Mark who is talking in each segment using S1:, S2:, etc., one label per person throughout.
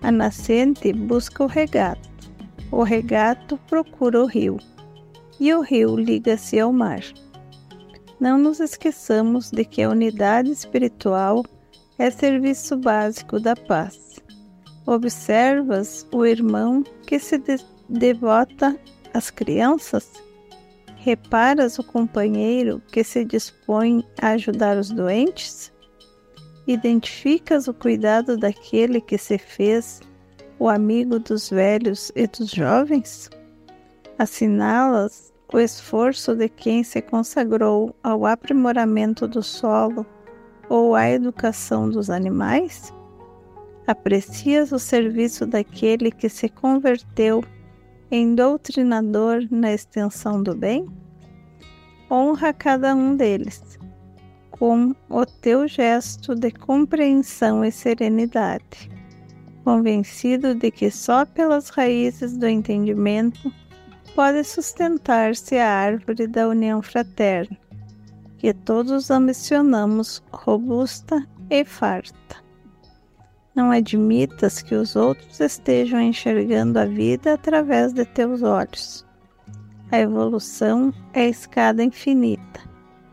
S1: A nascente busca o regato procura o rio, e o rio liga-se ao mar. Não nos esqueçamos de que a unidade espiritual é serviço básico da paz. Observas o irmão que se devota às crianças? Reparas o companheiro que se dispõe a ajudar os doentes? Identificas o cuidado daquele que se fez o amigo dos velhos e dos jovens? Assinalas o esforço de quem se consagrou ao aprimoramento do solo ou à educação dos animais? Aprecias o serviço daquele que se converteu em doutrinador na extensão do bem? Honra cada um deles com o teu gesto de compreensão e serenidade, convencido de que só pelas raízes do entendimento pode sustentar-se a árvore da união fraterna, que todos ambicionamos robusta e farta. Não admitas que os outros estejam enxergando a vida através de teus olhos. A evolução é a escada infinita.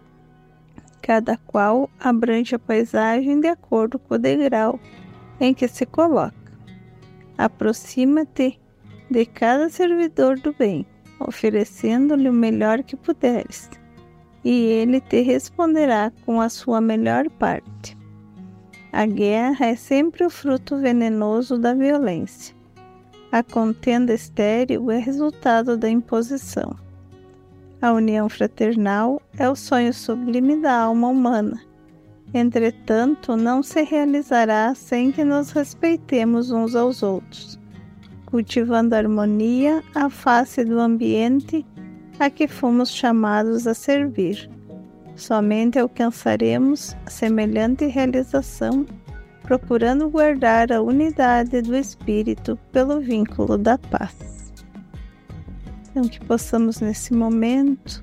S1: Cada qual abrange a paisagem de acordo com o degrau em que se coloca. Aproxima-te de cada servidor do bem, oferecendo-lhe o melhor que puderes, e ele te responderá com a sua melhor parte. A guerra é sempre o fruto venenoso da violência. A contenda estéril é resultado da imposição. A união fraternal é o sonho sublime da alma humana. Entretanto, não se realizará sem que nos respeitemos uns aos outros, cultivando harmonia à face do ambiente a que fomos chamados a servir. Somente alcançaremos semelhante realização, procurando guardar a unidade do espírito pelo vínculo da paz. Então, que possamos nesse momento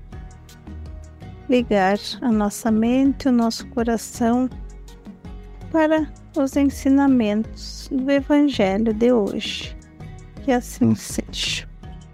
S1: ligar a nossa mente, o nosso coração para os ensinamentos do Evangelho de hoje. Que assim seja.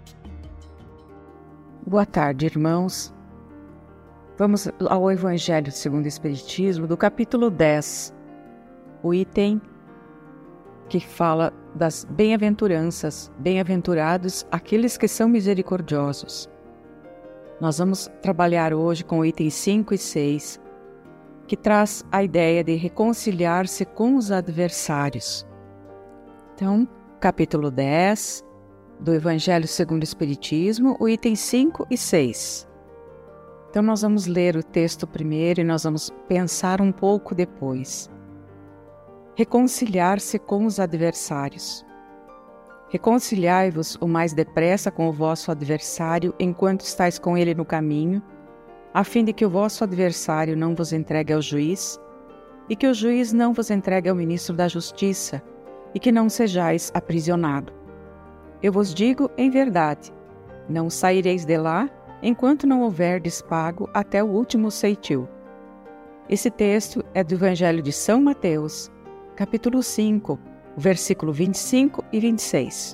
S2: Boa tarde, irmãos. Vamos ao Evangelho segundo o Espiritismo, do capítulo 10, o item que fala das bem-aventuranças, bem-aventurados aqueles que são misericordiosos. Nós vamos trabalhar hoje com o item 5 e 6, que traz a ideia de reconciliar-se com os adversários. Então, capítulo 10 do Evangelho segundo o Espiritismo, o item 5 e 6. Então nós vamos ler o texto primeiro e nós vamos pensar um pouco depois. Reconciliar-se com os adversários. Reconciliai-vos o mais depressa com o vosso adversário enquanto estáis com ele no caminho, a fim de que o vosso adversário não vos entregue ao juiz, e que o juiz não vos entregue ao ministro da Justiça, e que não sejais aprisionado. Eu vos digo em verdade, não saireis de lá enquanto não houverdes pago até o último ceitil. Esse texto é do Evangelho de São Mateus, capítulo 5, versículo 25 e 26.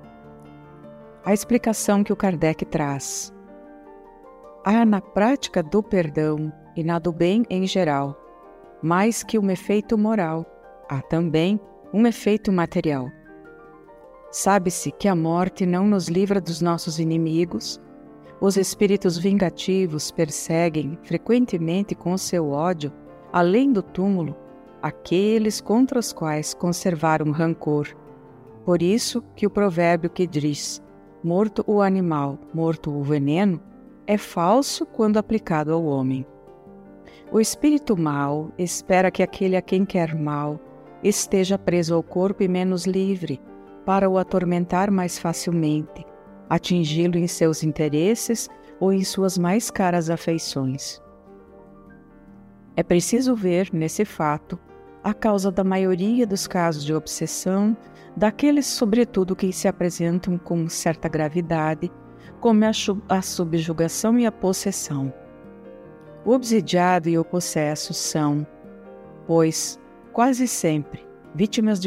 S2: A explicação que o Kardec traz. Há na prática do perdão e na do bem em geral, mais que um efeito moral, há também um efeito material. Sabe-se que a morte não nos livra dos nossos inimigos. Os espíritos vingativos perseguem frequentemente com seu ódio, além do túmulo, aqueles contra os quais conservaram rancor. Por isso que o provérbio que diz, morto o animal, morto o veneno, é falso quando aplicado ao homem. O espírito mau espera que aquele a quem quer mal esteja preso ao corpo e menos livre, para o atormentar mais facilmente, atingi-lo em seus interesses ou em suas mais caras afeições. É preciso ver, nesse fato, a causa da maioria dos casos de obsessão, daqueles sobretudo que se apresentam com certa gravidade, como a subjugação e a possessão. O obsidiado e o possesso são, pois, quase sempre, vítimas de